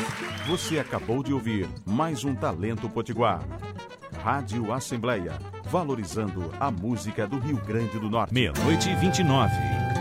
Você acabou de ouvir mais um Talento Potiguar. Rádio Assembleia, valorizando a música do Rio Grande do Norte. 00:29.